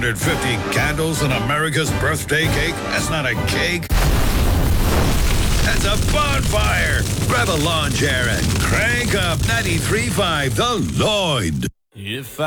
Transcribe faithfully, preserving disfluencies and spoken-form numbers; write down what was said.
hundred fifty candles in America's birthday cake? That's not a cake. That's a bonfire. Grab a lawn chair and crank up ninety-three point five The Lloyd. If